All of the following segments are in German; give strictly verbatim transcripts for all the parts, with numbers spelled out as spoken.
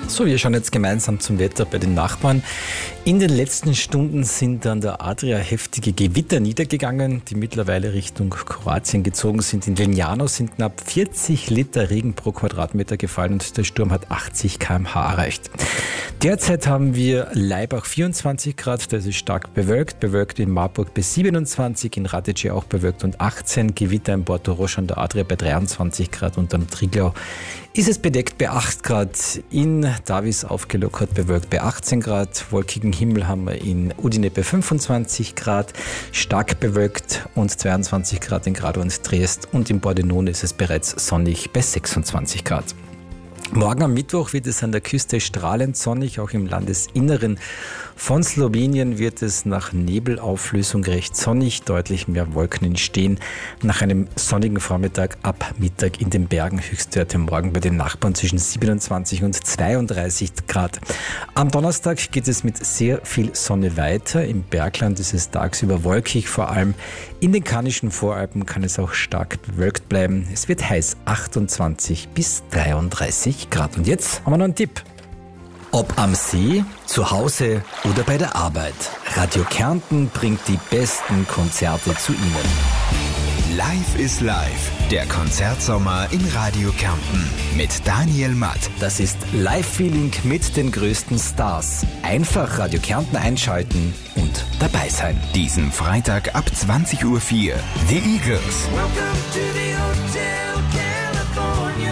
So, wir schauen jetzt gemeinsam zum Wetter bei den Nachbarn. In den letzten Stunden sind an der Adria heftige Gewitter niedergegangen, die mittlerweile Richtung Kroatien gezogen sind. In Legnano sind knapp vierzig Liter Regen pro Quadratmeter gefallen und der Sturm hat achtzig Kilometer pro Stunde erreicht. Derzeit haben wir Laibach vierundzwanzig Grad, das ist stark bewölkt, bewölkt in Marburg bis siebenundzwanzig, in Radecce auch bewölkt und achtzehn, Gewitter in Porto Roche an der Adria bei dreiundzwanzig Grad und am Triglau ist es bedeckt bei acht Grad, in Davis aufgelockert bewölkt bei achtzehn Grad, wolkigen Himmel haben wir in Udine bei fünfundzwanzig Grad, stark bewölkt und zweiundzwanzig Grad in Grado und Triest und in Pordenone ist es bereits sonnig bei sechsundzwanzig Grad. Morgen am Mittwoch wird es an der Küste strahlend sonnig, auch im Landesinneren von Slowenien wird es nach Nebelauflösung recht sonnig, deutlich mehr Wolken entstehen. Nach einem sonnigen Vormittag ab Mittag in den Bergen Höchstwerte morgen bei den Nachbarn zwischen siebenundzwanzig und zweiunddreißig Grad. Am Donnerstag geht es mit sehr viel Sonne weiter. Im Bergland ist es tagsüber wolkig, vor allem in den Karnischen Voralpen kann es auch stark bewölkt bleiben. Es wird heiß, achtundzwanzig bis dreiunddreißig Grad. Und jetzt haben wir noch einen Tipp. Ob am See, zu Hause oder bei der Arbeit, Radio Kärnten bringt die besten Konzerte zu Ihnen. Live is Live, der Konzertsommer in Radio Kärnten mit Daniel Matt. Das ist Live-Feeling mit den größten Stars. Einfach Radio Kärnten einschalten und dabei sein. Diesen Freitag ab zwanzig Uhr vier, The Eagles. Welcome to the Hotel California.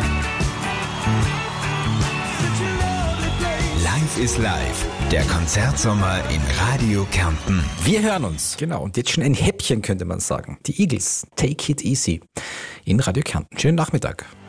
Live is Live, der Konzertsommer in Radio Kärnten. Wir hören uns. Genau, und jetzt schon ein Häppchen könnte man sagen. Die Eagles, Take It Easy in Radio Kärnten. Schönen Nachmittag.